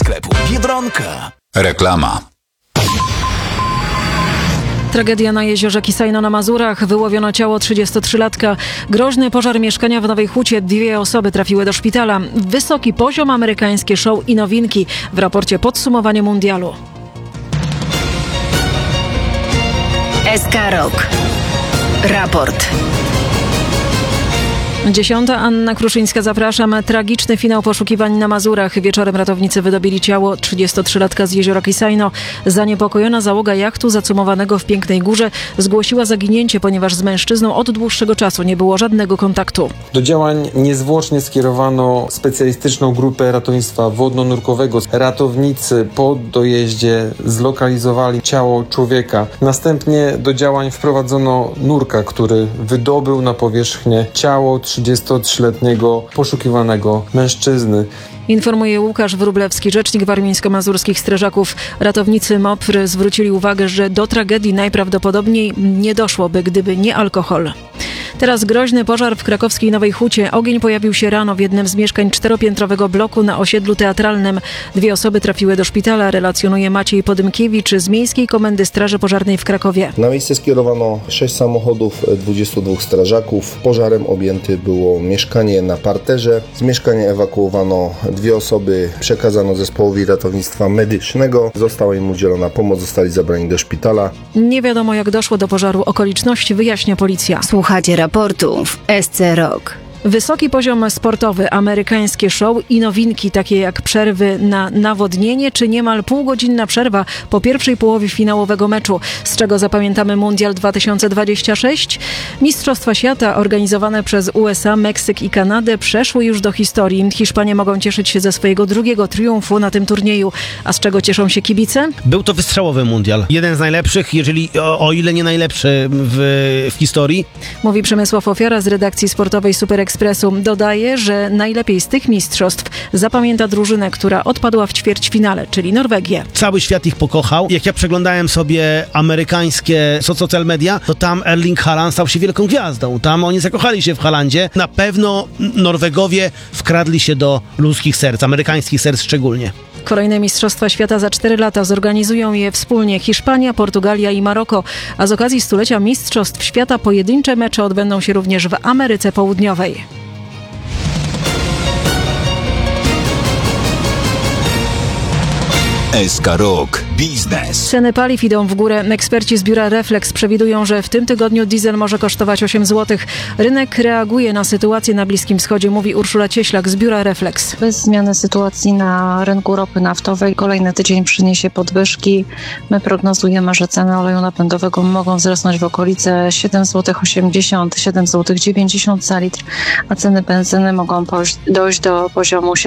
sklepu Biedronka. Reklama. Tragedia na jeziorze Kisajno na Mazurach. Wyłowiono ciało 33-latka. Groźny pożar mieszkania w Nowej Hucie. 2 osoby trafiły do szpitala. Wysoki poziom, amerykańskie show i nowinki w raporcie Podsumowanie Mundialu. SK Rok. Raport. 10. Anna Kruszyńska, zapraszam. Tragiczny finał poszukiwań na Mazurach. Wieczorem ratownicy wydobili ciało 33-latka z jeziora Kisajno. Zaniepokojona załoga jachtu zacumowanego w Pięknej Górze zgłosiła zaginięcie, ponieważ z mężczyzną od dłuższego czasu nie było żadnego kontaktu. Do działań niezwłocznie skierowano specjalistyczną grupę ratownictwa wodno-nurkowego. Ratownicy po dojeździe zlokalizowali ciało człowieka. Następnie do działań wprowadzono nurka, który wydobył na powierzchnię ciało 33-letniego poszukiwanego mężczyzny. Informuje Łukasz Wróblewski, rzecznik warmińsko-mazurskich strażaków. Ratownicy MOPR zwrócili uwagę, że do tragedii najprawdopodobniej nie doszłoby, gdyby nie alkohol. Teraz groźny pożar w krakowskiej Nowej Hucie. Ogień pojawił się rano w jednym z mieszkań 4-piętrowego bloku na osiedlu teatralnym. 2 osoby trafiły do szpitala, relacjonuje Maciej Podymkiewicz z Miejskiej Komendy Straży Pożarnej w Krakowie. Na miejsce skierowano 6 samochodów, 22 strażaków. Pożarem objęte było mieszkanie na parterze. Z mieszkania ewakuowano 2 osoby, przekazano zespołowi ratownictwa medycznego. Została im udzielona pomoc, zostali zabrani do szpitala. Nie wiadomo, jak doszło do pożaru. Okoliczności wyjaśnia policja. Słuchacie raportu w SC Rok. Wysoki poziom sportowy, amerykańskie show i nowinki takie jak przerwy na nawodnienie czy niemal półgodzinna przerwa po pierwszej połowie finałowego meczu. Z czego zapamiętamy Mundial 2026? Mistrzostwa świata organizowane przez USA, Meksyk i Kanadę przeszły już do historii. Hiszpanie mogą cieszyć się ze swojego drugiego triumfu na tym turnieju. A z czego cieszą się kibice? Był to wystrzałowy mundial. Jeden z najlepszych, o ile nie najlepszy w historii. Mówi Przemysław Ofiara z redakcji sportowej Super Expressu. Dodaje, że najlepiej z tych mistrzostw zapamięta drużynę, która odpadła w ćwierćfinale, czyli Norwegię. Cały świat ich pokochał. Jak ja przeglądałem sobie amerykańskie social media, to tam Erling Haaland stał się wielką gwiazdą. Tam oni zakochali się w Haalandzie. Na pewno Norwegowie wkradli się do ludzkich serc, amerykańskich serc szczególnie. Kolejne Mistrzostwa Świata za 4 lata zorganizują je wspólnie Hiszpania, Portugalia i Maroko, a z okazji stulecia Mistrzostw Świata pojedyncze mecze odbędą się również w Ameryce Południowej. SK Rok Biznes. Ceny paliw idą w górę. Eksperci z biura Reflex przewidują, że w tym tygodniu diesel może kosztować 8 zł. Rynek reaguje na sytuację na Bliskim Wschodzie, mówi Urszula Cieślak z biura Reflex. Bez zmiany sytuacji na rynku ropy naftowej kolejny tydzień przyniesie podwyżki. My prognozujemy, że ceny oleju napędowego mogą wzrosnąć w okolice 7,80 zł, 7,90 zł za litr, a ceny benzyny mogą dojść do poziomu